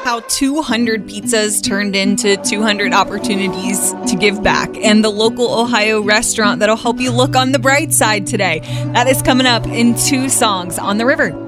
how 200 pizzas turned into 200 opportunities to give back, and the local Ohio restaurant that'll help you look on the bright side today. That is coming up in 2 songs on the river.